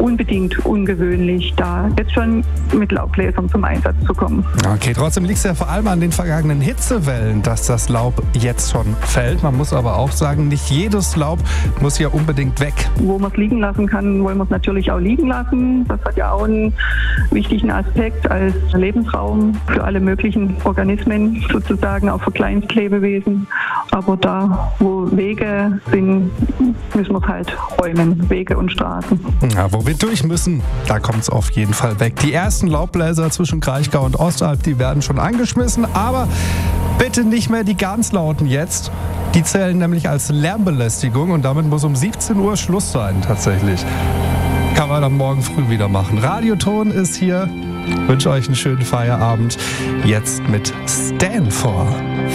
unbedingt ungewöhnlich, da jetzt schon mit Laubbläsern zum Einsatz zu kommen. Okay, trotzdem liegt es ja vor allem an den vergangenen Hitzewellen, dass das Laub jetzt schon fällt. Man muss aber auch sagen, nicht jedes Laub muss ja unbedingt weg. Wo man es liegen lassen kann, wollen wir es natürlich auch liegen lassen. Das hat ja auch einen wichtigen Aspekt als Lebensraum für alle möglichen Organismen, sozusagen auch für Kleinstlebewesen. Aber da, wo Wege sind, müssen wir es halt räumen, Wege und Straßen. Ja, wo wir durch müssen, da kommt es auf jeden Fall weg. Die ersten Laubbläser zwischen Kraichgau und Ostalb, die werden schon angeschmissen, aber bitte nicht mehr die ganz lauten jetzt. Die zählen nämlich als Lärmbelästigung und damit muss um 17 Uhr Schluss sein tatsächlich. Kann man dann morgen früh wieder machen. Radioton ist hier. Ich wünsche euch einen schönen Feierabend. Jetzt mit Stan vor.